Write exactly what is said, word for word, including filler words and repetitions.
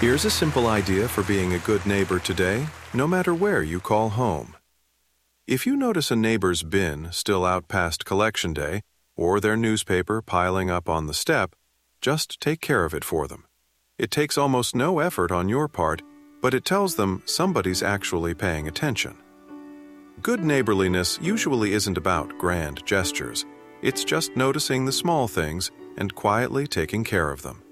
Here's a simple idea for being a good neighbor today, no matter where you call home. If you notice a neighbor's bin still out past collection day, or their newspaper piling up on the step, just take care of it for them. It takes almost no effort on your part, but it tells them somebody's actually paying attention. Good neighborliness usually isn't about grand gestures. It's just noticing the small things and quietly taking care of them.